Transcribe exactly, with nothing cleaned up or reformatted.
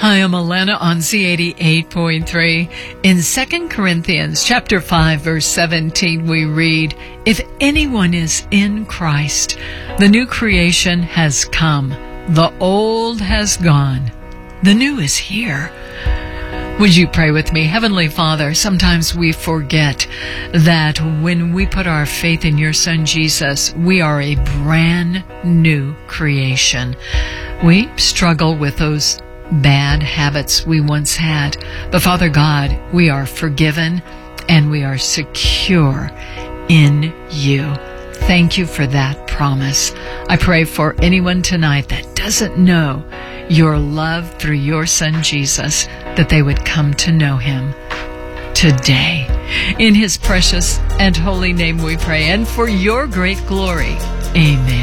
I am Alana on Z eighty-eight point three. In Second Corinthians chapter five, verse seventeen, we read, "If anyone is in Christ, the new creation has come. The old has gone. The new is here." Would you pray with me? Heavenly Father, sometimes we forget that when we put our faith in your Son Jesus, we are a brand new creation. We struggle with those bad habits we once had. But Father God, we are forgiven and we are secure in you. Thank you for that promise. I pray for anyone tonight that doesn't know your love through your Son Jesus, that they would come to know him today. In his precious and holy name we pray, and for your great glory. Amen.